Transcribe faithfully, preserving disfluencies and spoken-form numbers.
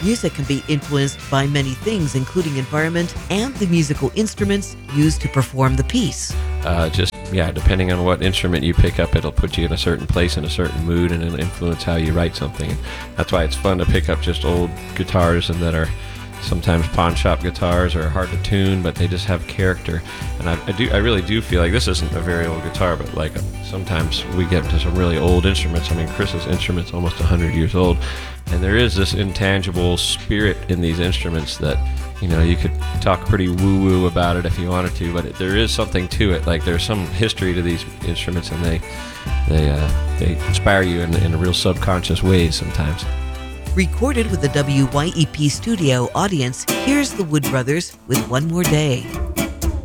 Music can be influenced by many things, including environment and the musical instruments used to perform the piece. Uh, just, yeah, depending on what instrument you pick up, it'll put you in a certain place, in a certain mood, and it'll influence how you write something. And that's why it's fun to pick up just old guitars and that are sometimes pawn shop guitars are hard to tune, but they just have character. And I, I do, I really do feel like this isn't a very old guitar, but like sometimes we get to some really old instruments. I mean, Chris's instrument's almost one hundred years old, and there is this intangible spirit in these instruments that, you know, you could talk pretty woo-woo about it if you wanted to, but it, there is something to it. Like there's some history to these instruments, and they they uh, they inspire you in, in a real subconscious ways sometimes. Recorded with the W Y E P studio audience, here's the Wood Brothers with One More Day.